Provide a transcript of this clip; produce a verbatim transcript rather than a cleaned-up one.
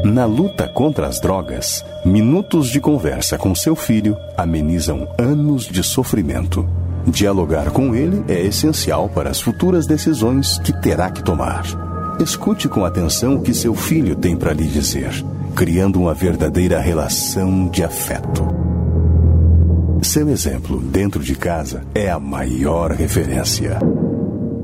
Na luta contra as drogas, minutos de conversa com seu filho amenizam anos de sofrimento. Dialogar com ele é essencial para as futuras decisões que terá que tomar. Escute com atenção o que seu filho tem para lhe dizer, criando uma verdadeira relação de afeto. Seu exemplo dentro de casa é a maior referência.